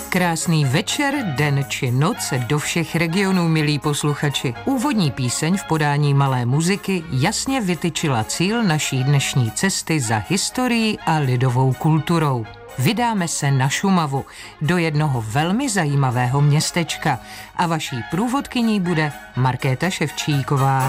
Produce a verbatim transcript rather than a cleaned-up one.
Krásný večer, den či noc do všech regionů, milí posluchači. Úvodní píseň v podání malé muziky jasně vytyčila cíl naší dnešní cesty za historií a lidovou kulturou. Vydáme se na Šumavu, do jednoho velmi zajímavého městečka a vaší průvodkyní bude Markéta Ševčíková.